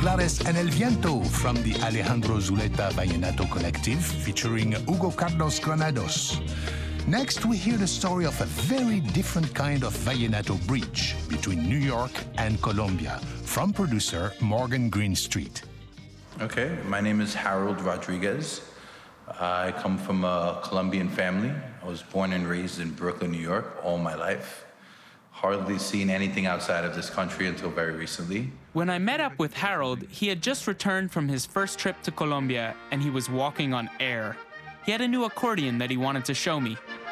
Juglares and El Viento from the Alejandro Zuleta Vallenato Collective featuring Hugo Carlos Granados. Next, we hear the story of a very different kind of vallenato bridge between New York and Colombia from producer Morgan Greenstreet. Okay, my name is Harold Rodriguez. I come from a Colombian family. I was born and raised in Brooklyn, New York all my life. Hardly seen anything outside of this country until very recently. When I met up with Harold, he had just returned from his first trip to Colombia and he was walking on air. He had a new accordion that he wanted to show me.